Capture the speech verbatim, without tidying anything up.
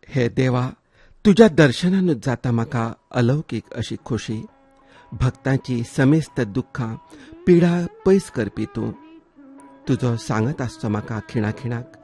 हे देवा, तुझ्या दर्शनानूच जाता म्हाका अलौकीक अशी खोशी. भक्तांची समेस्त दुख्खां पिडा पयस करपी तूं. तुजो सांगत आसचो म्हाका खिणा खिणाक.